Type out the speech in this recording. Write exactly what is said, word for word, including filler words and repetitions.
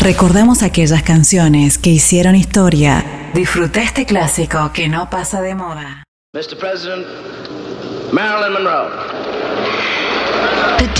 Recordamos aquellas canciones que hicieron historia. Disfruta este clásico que no pasa de moda. mister President, Marilyn Monroe.